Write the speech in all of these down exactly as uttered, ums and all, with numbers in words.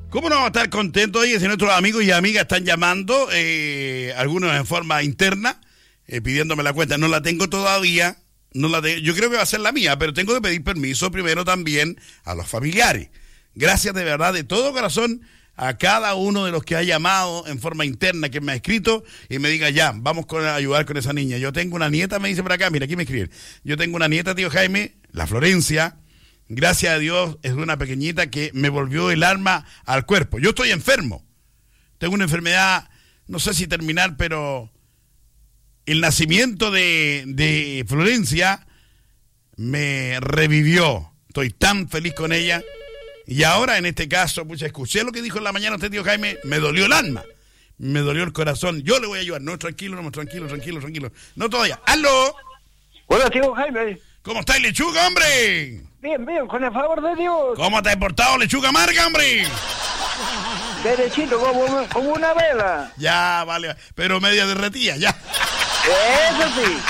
¿Cómo no vamos a estar contentos? Oye, si nuestros amigos y amigas están llamando, eh, algunos en forma interna, eh, pidiéndome la cuenta. No la tengo todavía, no la tengo. Yo creo que va a ser la mía, pero tengo que pedir permiso primero también a los familiares. Gracias de verdad, de todo corazón, a cada uno de los que ha llamado en forma interna, que me ha escrito y me diga, ya, vamos con, a ayudar con esa niña. Yo tengo una nieta, me dice por acá, mira, aquí me escriben. Yo tengo una nieta, tío Jaime, la Florencia. Gracias a Dios, es una pequeñita que me volvió el alma al cuerpo. Yo estoy enfermo. Tengo una enfermedad, no sé si terminar, pero el nacimiento de, de Florencia me revivió. Estoy tan feliz con ella. Y ahora, en este caso, pucha, escuché lo que dijo en la mañana usted, tío Jaime, me dolió el alma. Me dolió el corazón. Yo le voy a ayudar. No, tranquilo, no, tranquilo, tranquilo, tranquilo. No todavía. ¡Aló! Hola, tío Jaime. ¿Cómo está, lechuga, hombre? Bien, bien, con el favor de Dios. ¿Cómo te has portado, lechuga amarga, hombre? Derechito, como, como una vela. Ya, vale, pero media derretida, ya. Eso sí.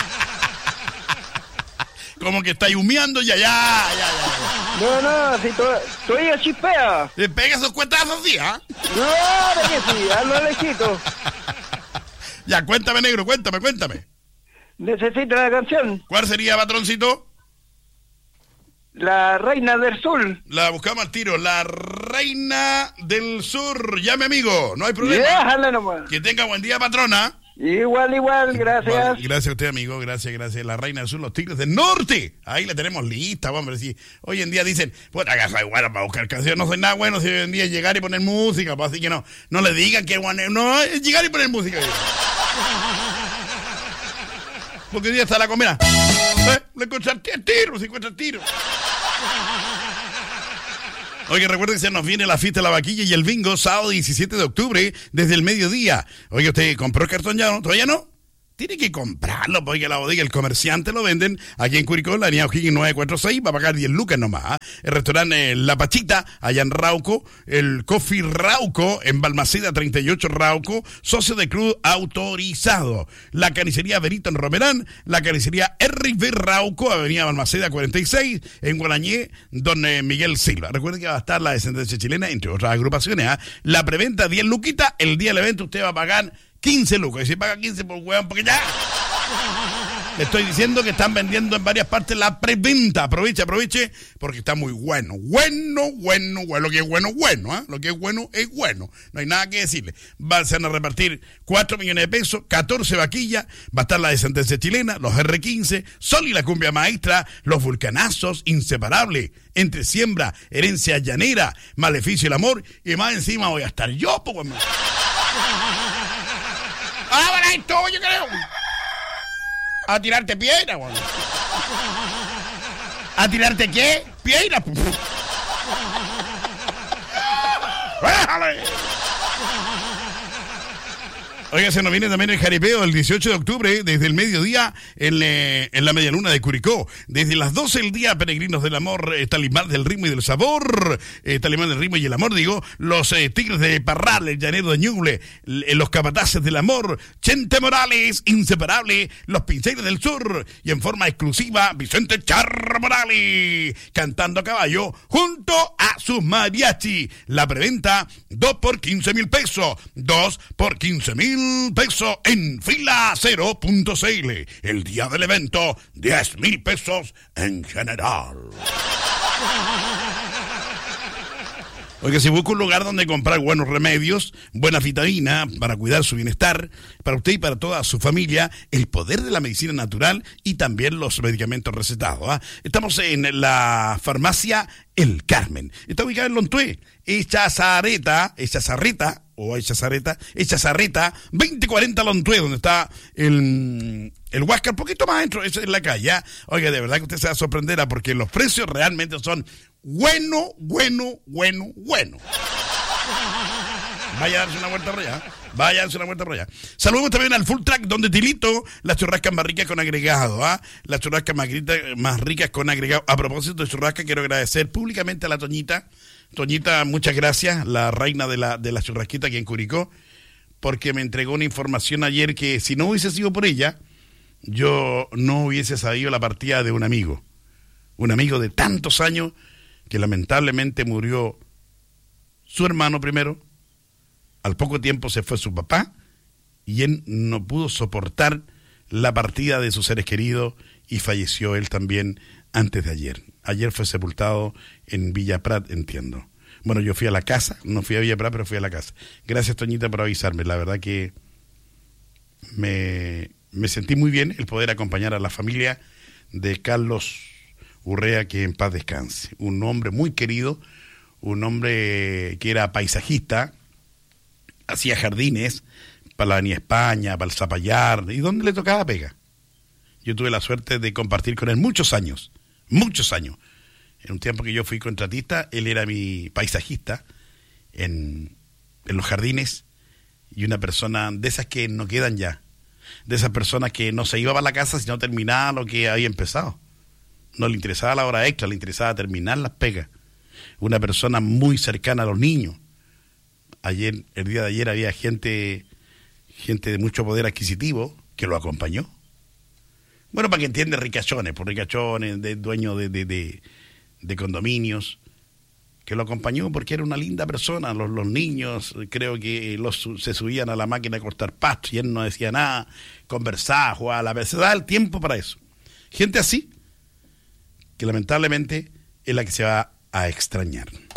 Como que está humeando, ya, ya, ya, ya. No, no, si todavía chispea. ¿Te pega esos cuetazos, sí, ah? No, de que sí, hazlo lejito. Ya, cuéntame, negro, cuéntame, cuéntame. Necesito la canción. ¿Cuál sería, patroncito? La Reina del Sur. La buscamos al tiro. La Reina del Sur. Llame, amigo. No hay problema. Déjala nomás. Que tenga buen día, patrona. Igual, igual. Gracias. Vale, gracias a usted, amigo. Gracias, gracias. La Reina del Sur, los Tigres del Norte. Ahí la tenemos lista, hombre. Si hoy en día dicen, pues acá soy bueno para buscar canciones. No soy nada bueno si hoy en día es llegar y poner música. Pues así que no, no le digan que bueno. No, es llegar y poner música. Porque hoy día está la comida. ¿Eh? Le encuentra el tiro, se encuentra el tiro. Oye, recuerden que se nos viene la fiesta de la vaquilla y el bingo sábado diecisiete de octubre desde el mediodía. Oye, ¿usted compró el cartón ya no? ¿Todavía no? Tiene que comprarlo, porque la bodega, el comerciante lo venden aquí en Curicó, en la avenida O'Higgins nueve cuatro seis, va a pagar diez lucas nomás. ¿eh? El restaurante eh, La Pachita, allá en Rauco, el Coffee Rauco, en Balmaceda treinta y ocho Rauco, socio de club autorizado. La carnicería Benito en Romerán, la carnicería R B Rauco, avenida Balmaceda cuarenta y seis, en Guarañé, don eh, Miguel Silva. Recuerden que va a estar la descendencia chilena, entre otras agrupaciones. ¿eh? La preventa diez luquitas, el día del evento usted va a pagar quince lucas, y si paga quince por hueón, porque ya le estoy diciendo que están vendiendo en varias partes la preventa. Aproveche, aproveche, porque está muy bueno, bueno, bueno, bueno, lo que es bueno, bueno, ¿eh? Lo que es bueno es bueno, no hay nada que decirle. Van a repartir cuatro millones de pesos, catorce vaquillas, va a estar la descendencia chilena, los R quince, Sol y la cumbia maestra, los vulcanazos, inseparable, entre siembra, herencia llanera, maleficio y el amor, y más encima voy a estar yo, pues. ¡Ah, bueno, esto, yo creo! A tirarte piedra, güey. ¿A tirarte qué? Piedra. ¡Déjale! Oiga, se nos viene también el jaripeo el dieciocho de octubre, desde el mediodía en, eh, en la medialuna de Curicó. Desde las doce del día, peregrinos del amor, eh, talismán del ritmo y del sabor, eh, talismán del ritmo y el amor, digo, los eh, Tigres de Parral, el Llanero de Ñuble, eh, los Capataces del Amor, Chente Morales, Inseparable, los Pinceles del Sur, y en forma exclusiva, Vicente Charro Morales, cantando a caballo, junto a sus mariachi. La preventa, dos por quince mil pesos, dos por quince mil pesos en fila cero punto c l. El día del evento, diez mil pesos en general. Oiga, si busca un lugar donde comprar buenos remedios, buena vitamina para cuidar su bienestar, para usted y para toda su familia, el poder de la medicina natural y también los medicamentos recetados. ¿eh? Estamos en la farmacia El Carmen. Está ubicada en Lontué, Echazarreta, Echazarreta, o Echazarreta, Echazarreta, veinte cuarenta Lontué, donde está el, el Huáscar, un poquito más adentro, eso es en la calle. ¿eh? Oiga, de verdad que usted se va a sorprender, ¿eh? porque los precios realmente son bueno, bueno, bueno, bueno. Vaya a darse una vuelta por allá. Vaya a darse una vuelta por allá. Saludamos también al Full Track, donde Tilito, las churrascas más ricas con agregado. ¿ah? Las churrascas más, más ricas con agregado. A propósito de churrasca, quiero agradecer públicamente a la Toñita. Toñita, muchas gracias, la reina de la, de la churrasquita aquí en Curicó, porque me entregó una información ayer que si no hubiese sido por ella, yo no hubiese sabido la partida de un amigo. Un amigo de tantos años que lamentablemente murió su hermano primero, al poco tiempo se fue su papá, y él no pudo soportar la partida de sus seres queridos y falleció él también antes de ayer. Ayer fue sepultado en Villa Prat, entiendo. Bueno, yo fui a la casa, no fui a Villa Prat, pero fui a la casa. Gracias, Toñita, por avisarme. La verdad que me, me sentí muy bien el poder acompañar a la familia de Carlos Urrea, que en paz descanse. Un hombre muy querido, un hombre que era paisajista, hacía jardines para la Avenida España, para el Zapallar, y donde le tocaba pega. Yo tuve la suerte de compartir con él muchos años, muchos años. En un tiempo que yo fui contratista, él era mi paisajista en, en los jardines, y una persona de esas que no quedan ya, de esas personas que no se iba para la casa si no terminaba lo que había empezado. No le interesaba la hora extra, le interesaba terminar las pegas. Una persona muy cercana a los niños. Ayer, el día de ayer había gente, gente de mucho poder adquisitivo que lo acompañó. Bueno, para que entienda, ricachones, por ricachones, de dueños de, de, de, de condominios, que lo acompañó porque era una linda persona. Los, los niños, creo que los, se subían a la máquina a cortar pasto y él no decía nada, conversaba, jugaba a la vez, se da el tiempo para eso. Gente así, que lamentablemente es la que se va a extrañar.